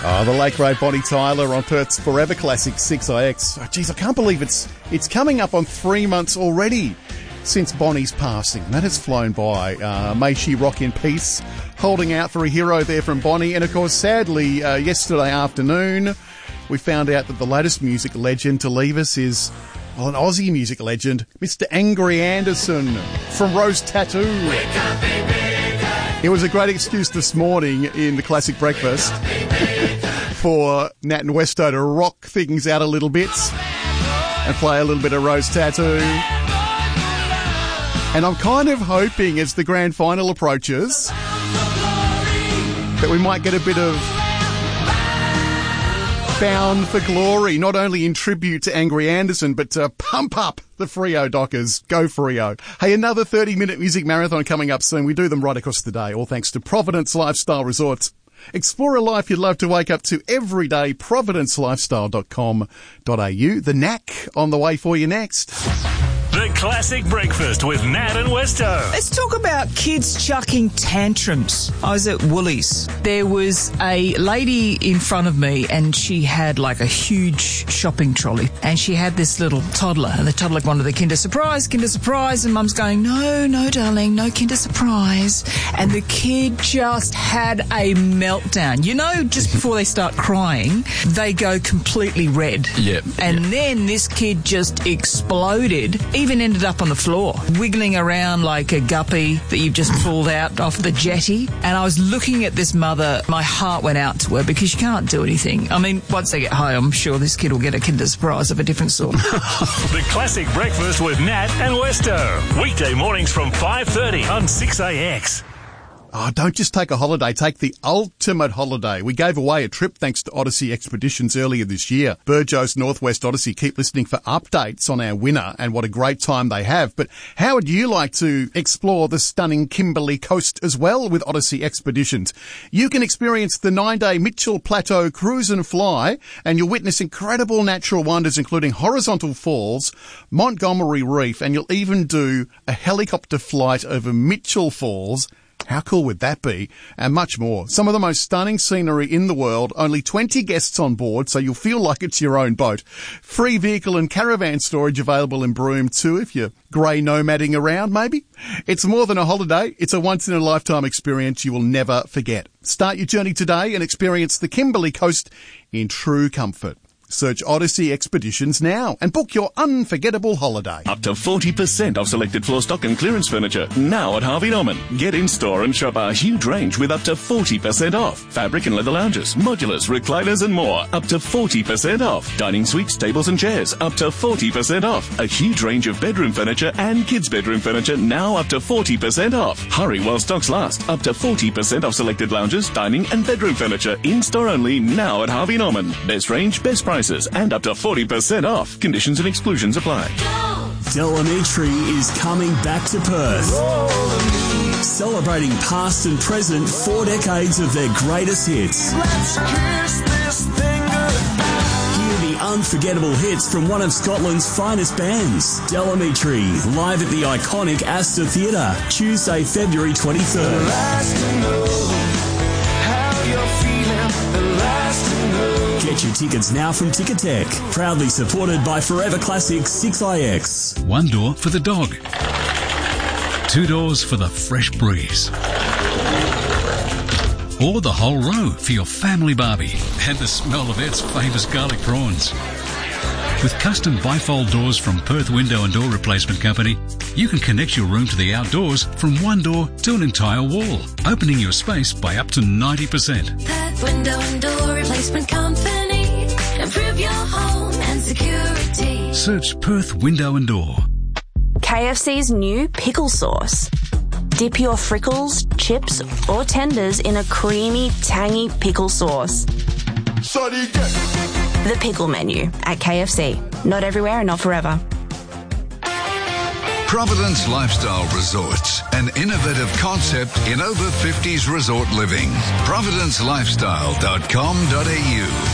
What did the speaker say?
Oh, the late great Bonnie Tyler on Perth's Forever Classic 6IX. Oh, geez, I can't believe it's coming up on 3 months already since Bonnie's passing. That has flown by. May she rock in peace. Holding out for a hero there from Bonnie. And of course, sadly, yesterday afternoon, we found out that the latest music legend to leave us is, well, an Aussie music legend, Mr. Angry Anderson from Rose Tattoo. It was a great excuse this morning in the Classic Breakfast for Nat and Westo to rock things out a little bit and play a little bit of Rose Tattoo. And I'm kind of hoping as the grand final approaches that we might get a bit of Bound for Glory, not only in tribute to Angry Anderson, but to pump up the Freo Dockers. Go Freo. Hey, another 30-minute music marathon coming up soon. We do them right across the day, all thanks to Providence Lifestyle Resorts. Explore a life you'd love to wake up to every day. providencelifestyle.com.au. The Knack on the way for you next. The Classic Breakfast with Nat and Westo. Let's talk about kids chucking tantrums. I was at Woolies. There was a lady in front of me and she had like a huge shopping trolley and she had this little toddler and the toddler wanted the Kinder Surprise, and Mum's going, no, darling, no Kinder Surprise. And the kid just had a meltdown. You know, just before they start crying, they go completely red. Yep. And then this kid just exploded. Even ended up on the floor, wiggling around like a guppy that you've just pulled out off the jetty. And I was looking at this mother, my heart went out to her because she can't do anything. I mean, once they get home, I'm sure this kid will get a Kinder Surprise of a different sort. The Classic Breakfast with Nat and Westo. Weekday mornings from 5:30 on 6AX. Oh, don't just take a holiday, take the ultimate holiday. We gave away a trip thanks to Odyssey Expeditions earlier this year. Burjo's Northwest Odyssey. Keep listening for updates on our winner and what a great time they have. But how would you like to explore the stunning Kimberley coast as well with Odyssey Expeditions? You can experience the 9-day Mitchell Plateau cruise and fly, and you'll witness incredible natural wonders including Horizontal Falls, Montgomery Reef, and you'll even do a helicopter flight over Mitchell Falls. How cool would that be? And much more. Some of the most stunning scenery in the world. Only 20 guests on board, so you'll feel like it's your own boat. Free vehicle and caravan storage available in Broome too if you're grey nomading around, maybe. It's more than a holiday. It's a once-in-a-lifetime experience you will never forget. Start your journey today and experience the Kimberley coast in true comfort. Search Odyssey Expeditions now and book your unforgettable holiday. Up to 40% off selected floor stock and clearance furniture now at Harvey Norman. Get in store and shop our huge range with up to 40% off. Fabric and leather lounges, modulars, recliners and more. Up to 40% off. Dining suites, tables and chairs. Up to 40% off. A huge range of bedroom furniture and kids' bedroom furniture now up to 40% off. Hurry while stocks last. Up to 40% off selected lounges, dining and bedroom furniture. In store only now at Harvey Norman. Best range, best prices and up to 40% off. Conditions and exclusions apply. Delamatree is coming back to Perth. Celebrating past and present 4 decades of their greatest hits. Let's kiss this thing goodbye. Hear the unforgettable hits from one of Scotland's finest bands. Delamatree, live at the iconic Astor Theatre, Tuesday, February 23rd. The last to know how you're feeling. The last to know. Get your tickets now from Ticketek. Proudly supported by Forever Classic 6IX. One door for the dog. 2 doors for the fresh breeze. Or the whole row for your family barbie and the smell of its famous garlic prawns. With custom bifold doors from Perth Window and Door Replacement Company, you can connect your room to the outdoors from one door to an entire wall, opening your space by up to 90%. Perth Window and Door Replacement Company. Improve your home and security. Search Perth Window and Door. KFC's new pickle sauce. Dip your frickles, chips or tenders in a creamy, tangy pickle sauce. The pickle menu at KFC. Not everywhere and not forever. Providence Lifestyle Resorts, an innovative concept in over 50s resort living. providencelifestyle.com.au